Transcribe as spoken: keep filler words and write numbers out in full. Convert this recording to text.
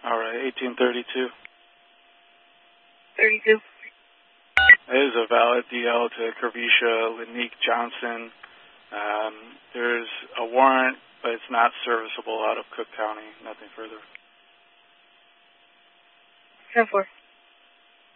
All right, eighteen thirty-two. thirty-two. It is a valid D L to Curvisha Lanique Johnson. Um, there's a warrant, but it's not serviceable out of Cook County. Nothing further. ten four.